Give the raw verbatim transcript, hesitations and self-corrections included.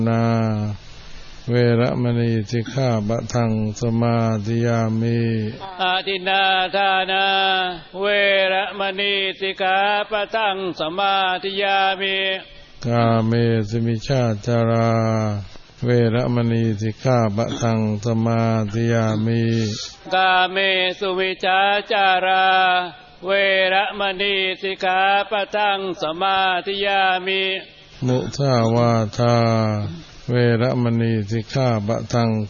นาเวรมณีสิกขาปะทังสมาธิยามิอาทินนาทานาเวรมณีสิกขาปะทังสมาธิยามิกาเมสุมิชฌาจาราเวรมณีสิกขาปะทังสมาธิยามิกาเมสุมิชฌาจาราเวรมณีสิกขาปะทังสมาธิยามิมุสาวาทาเวรมณีสิกขาปะทัง